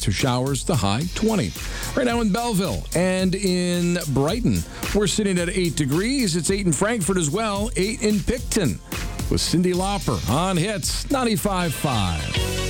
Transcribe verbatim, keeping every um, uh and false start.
to showers, the high twenty. Right now in Belleville and in Brighton, we're sitting at eight degrees. It's eight in Frankfurt as well, eight in Picton. With Cyndi Lauper on Hits ninety-five point five.